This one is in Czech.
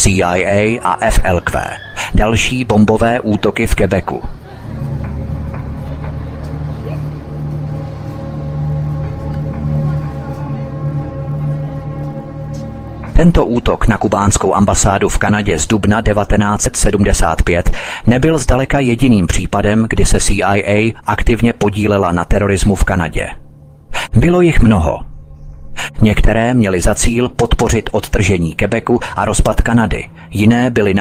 CIA a FLQ. Další bombové útoky v Quebecu. Tento útok na kubánskou ambasádu v Kanadě z dubna 1975 nebyl zdaleka jediným případem, kdy se CIA aktivně podílela na terorismu v Kanadě. Bylo jich mnoho. Některé měly za cíl podpořit odtržení Quebecu a rozpad Kanady, jiné byly